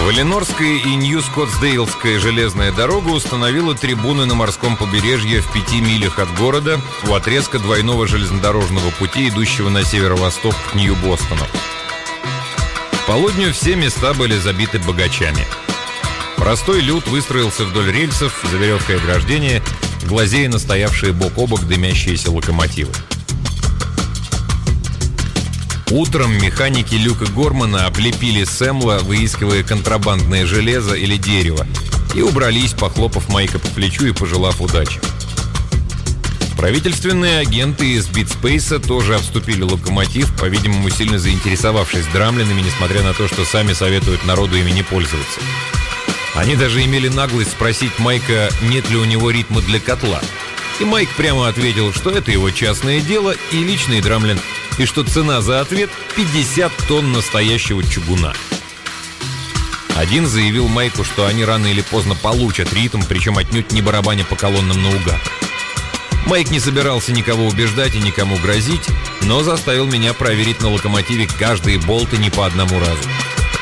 Валенорская и Нью-Скоттсдейлская железная дорога установила трибуны на морском побережье в 5 милях от города у отрезка двойного железнодорожного пути, идущего на северо-восток к Нью-Бостону. К полудню все места были забиты богачами. Простой люд выстроился вдоль рельсов за веревкой ограждения, глазея на стоявшие бок о бок дымящиеся локомотивы. Утром механики Люка Гормана облепили Сэмла, выискивая контрабандное железо или дерево, и убрались, похлопав Майка по плечу и пожелав удачи. Правительственные агенты из Битспейса тоже обступили локомотив, по-видимому, сильно заинтересовавшись драмлинами, несмотря на то, что сами советуют народу ими не пользоваться. Они даже имели наглость спросить Майка, нет ли у него ритма для котла. И Майк прямо ответил, что это его частное дело и личный драмлин, и что цена за ответ — 50 тонн настоящего чугуна. Один заявил Майку, что они рано или поздно получат ритм, причем отнюдь не барабаня по колоннам наугад. Майк не собирался никого убеждать и никому грозить, но заставил меня проверить на локомотиве каждые болты не по одному разу.